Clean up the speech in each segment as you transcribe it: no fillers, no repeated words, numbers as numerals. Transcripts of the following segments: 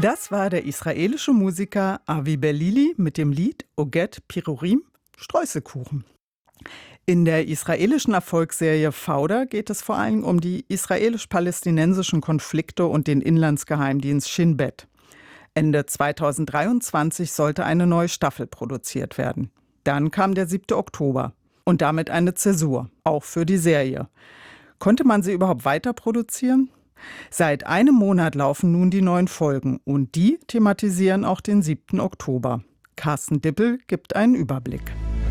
Das war der israelische Musiker Avi Belili mit dem Lied Oget Pirurim, Streuselkuchen. In der israelischen Erfolgsserie Fauda geht es vor allem um die israelisch-palästinensischen Konflikte und den Inlandsgeheimdienst Shin Bet. Ende 2023 sollte eine neue Staffel produziert werden. Dann kam der 7. Oktober und damit eine Zäsur, auch für die Serie. Konnte man sie überhaupt weiter produzieren? Seit einem Monat laufen nun die neuen Folgen und die thematisieren auch den 7. Oktober. Carsten Dippel gibt einen Überblick.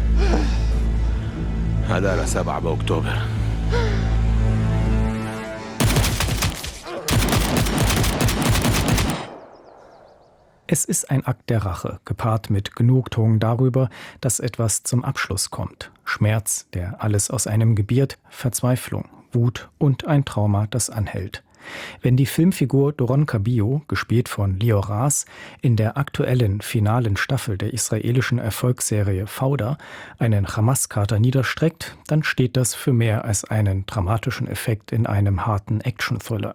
Es ist ein Akt der Rache, gepaart mit Genugtuung darüber, dass etwas zum Abschluss kommt. Schmerz, der alles aus einem gebiert, Verzweiflung, Wut und ein Trauma, das anhält. Wenn die Filmfigur Doron Cabillo, gespielt von Lior Ras, in der aktuellen finalen Staffel der israelischen Erfolgsserie Fauda einen Hamas-Kater niederstreckt, dann steht das für mehr als einen dramatischen Effekt in einem harten Action-Thriller.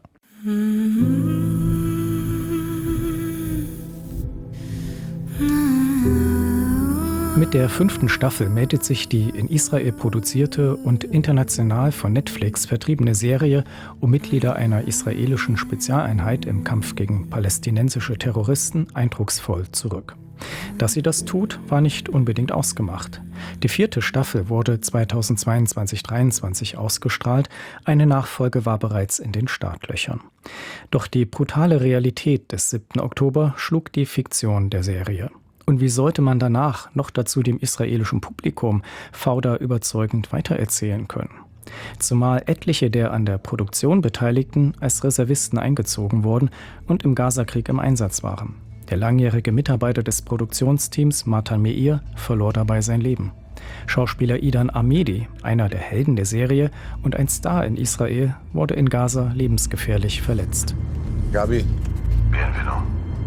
Mit der 5. Staffel meldet sich die in Israel produzierte und international von Netflix vertriebene Serie um Mitglieder einer israelischen Spezialeinheit im Kampf gegen palästinensische Terroristen eindrucksvoll zurück. Dass sie das tut, war nicht unbedingt ausgemacht. Die 4. Staffel wurde 2022/23 ausgestrahlt, eine Nachfolge war bereits in den Startlöchern. Doch die brutale Realität des 7. Oktober schlug die Fiktion der Serie. Und wie sollte man danach, noch dazu dem israelischen Publikum, Fauda überzeugend weitererzählen können? Zumal etliche der an der Produktion Beteiligten als Reservisten eingezogen wurden und im Gazakrieg im Einsatz waren. Der langjährige Mitarbeiter des Produktionsteams, Matan Meir, verlor dabei sein Leben. Schauspieler Idan Amedi, einer der Helden der Serie und ein Star in Israel, wurde in Gaza lebensgefährlich verletzt. Gabi. Bienvenido.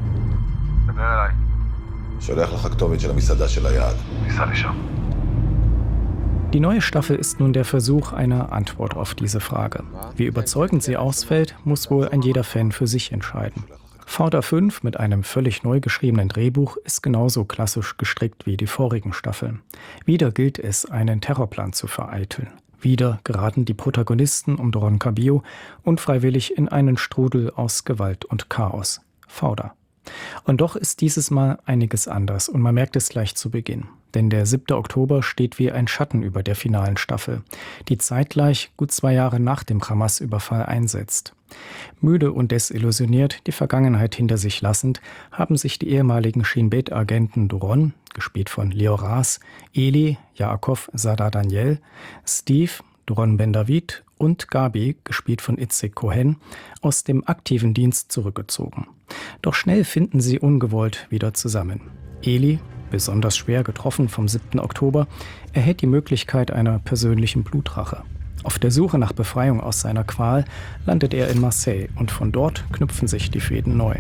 Die neue Staffel ist nun der Versuch einer Antwort auf diese Frage. Wie überzeugend sie ausfällt, muss wohl ein jeder Fan für sich entscheiden. Fauda 5 mit einem völlig neu geschriebenen Drehbuch ist genauso klassisch gestrickt wie die vorigen Staffeln. Wieder gilt es, einen Terrorplan zu vereiteln. Wieder geraten die Protagonisten um Doron Cabillo unfreiwillig in einen Strudel aus Gewalt und Chaos. Fauda. Und doch ist dieses Mal einiges anders und man merkt es gleich zu Beginn. Denn der 7. Oktober steht wie ein Schatten über der finalen Staffel, die zeitgleich gut 2 Jahre nach dem Hamas-Überfall einsetzt. Müde und desillusioniert, die Vergangenheit hinter sich lassend, haben sich die ehemaligen Shin Bet-Agenten Doron, gespielt von Lior Ras, Eli, Yaakov Sada Daniel, Steve, Doron Ben David und Gabi, gespielt von Itzik Cohen, aus dem aktiven Dienst zurückgezogen. Doch schnell finden sie ungewollt wieder zusammen. Eli, besonders schwer getroffen vom 7. Oktober, erhält die Möglichkeit einer persönlichen Blutrache. Auf der Suche nach Befreiung aus seiner Qual landet er in Marseille und von dort knüpfen sich die Fäden neu.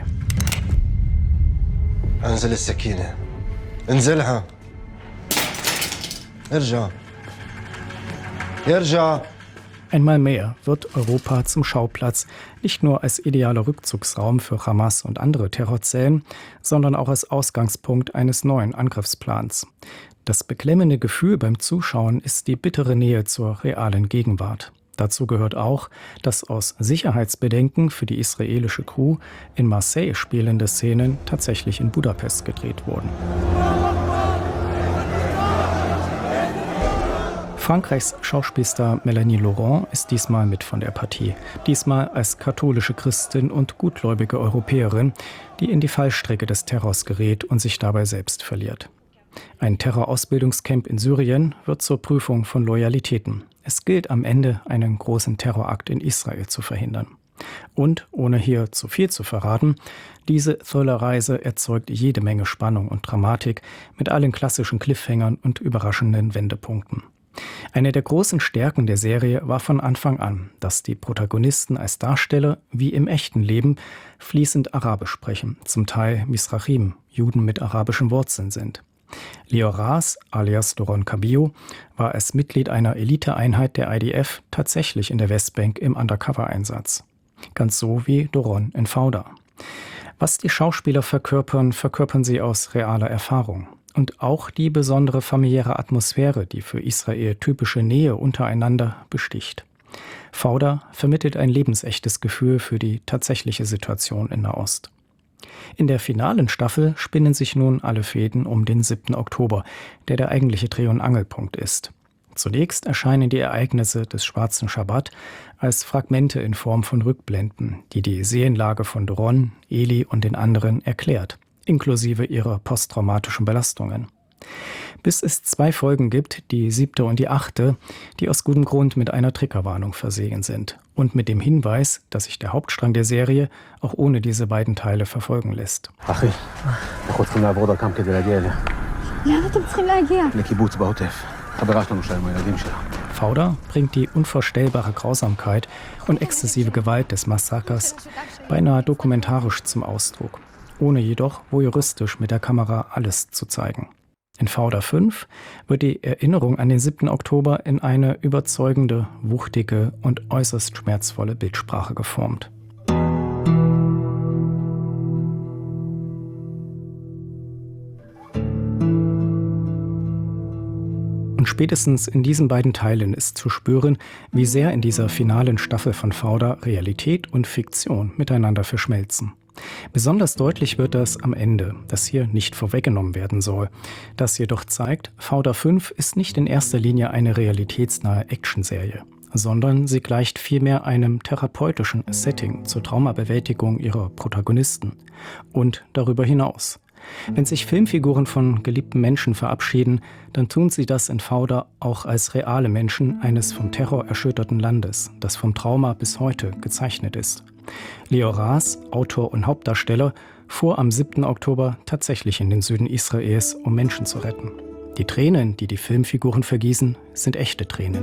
انزل السكينة. انزلها. ارجع. ارجع. Einmal mehr wird Europa zum Schauplatz, nicht nur als idealer Rückzugsraum für Hamas und andere Terrorzellen, sondern auch als Ausgangspunkt eines neuen Angriffsplans. Das beklemmende Gefühl beim Zuschauen ist die bittere Nähe zur realen Gegenwart. Dazu gehört auch, dass aus Sicherheitsbedenken für die israelische Crew in Marseille spielende Szenen tatsächlich in Budapest gedreht wurden. Frankreichs Schauspielstar Mélanie Laurent ist diesmal mit von der Partie. Diesmal als katholische Christin und gutgläubige Europäerin, die in die Fallstricke des Terrors gerät und sich dabei selbst verliert. Ein Terrorausbildungscamp in Syrien wird zur Prüfung von Loyalitäten. Es gilt am Ende, einen großen Terrorakt in Israel zu verhindern. Und, ohne hier zu viel zu verraten, diese Thriller-Reise erzeugt jede Menge Spannung und Dramatik mit allen klassischen Cliffhangern und überraschenden Wendepunkten. Eine der großen Stärken der Serie war von Anfang an, dass die Protagonisten als Darsteller, wie im echten Leben, fließend Arabisch sprechen, zum Teil Mizrahim, Juden mit arabischen Wurzeln sind. Lior Ras, alias Doron Cabillo, war als Mitglied einer Eliteeinheit der IDF tatsächlich in der Westbank im Undercover-Einsatz. Ganz so wie Doron in Fauda. Was die Schauspieler verkörpern, verkörpern sie aus realer Erfahrung. Und auch die besondere familiäre Atmosphäre, die für Israel typische Nähe untereinander besticht. Fauda vermittelt ein lebensechtes Gefühl für die tatsächliche Situation in Nahost. In der finalen Staffel spinnen sich nun alle Fäden um den 7. Oktober, der eigentliche Dreh- und Angelpunkt ist. Zunächst erscheinen die Ereignisse des Schwarzen Schabbat als Fragmente in Form von Rückblenden, die die Seelenlage von Doron, Eli und den anderen erklärt, inklusive ihrer posttraumatischen Belastungen. Bis es 2 Folgen gibt, die 7. und die 8., die aus gutem Grund mit einer Triggerwarnung versehen sind und mit dem Hinweis, dass sich der Hauptstrang der Serie auch ohne diese beiden Teile verfolgen lässt. אחי, אנחנו צריכים לעבור דרכם כדי להגיע אליה. לאן אתם צריכים להגיע? לקיבוץ בעוטף. חברה שלנו שם עם הילדים שלה. Fauda bringt die unvorstellbare Grausamkeit und exzessive Gewalt des Massakers beinahe dokumentarisch zum Ausdruck, ohne jedoch voyeuristisch mit der Kamera alles zu zeigen. In Fauda 5 wird die Erinnerung an den 7. Oktober in eine überzeugende, wuchtige und äußerst schmerzvolle Bildsprache geformt. Und spätestens in diesen beiden Teilen ist zu spüren, wie sehr in dieser finalen Staffel von Fauda Realität und Fiktion miteinander verschmelzen. Besonders deutlich wird das am Ende, das hier nicht vorweggenommen werden soll. Das jedoch zeigt, Fauda 5 ist nicht in erster Linie eine realitätsnahe Actionserie, sondern sie gleicht vielmehr einem therapeutischen Setting zur Traumabewältigung ihrer Protagonisten und darüber hinaus. Wenn sich Filmfiguren von geliebten Menschen verabschieden, dann tun sie das in Fauda auch als reale Menschen eines vom Terror erschütterten Landes, das vom Trauma bis heute gezeichnet ist. Leo Ras, Autor und Hauptdarsteller, fuhr am 7. Oktober tatsächlich in den Süden Israels, um Menschen zu retten. Die Tränen, die die Filmfiguren vergießen, sind echte Tränen.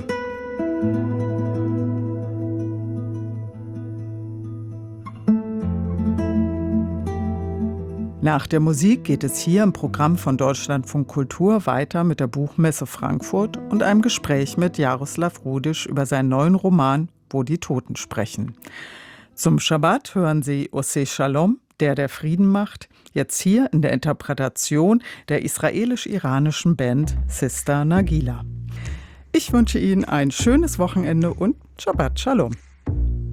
Nach der Musik geht es hier im Programm von Deutschlandfunk Kultur weiter mit der Buchmesse Frankfurt und einem Gespräch mit Jaroslav Rudisch über seinen neuen Roman »Wo die Toten sprechen«. Zum Schabbat hören Sie Oseh Shalom, der Frieden macht, jetzt hier in der Interpretation der israelisch-iranischen Band Sister Nagila. Ich wünsche Ihnen ein schönes Wochenende und Shabbat Shalom.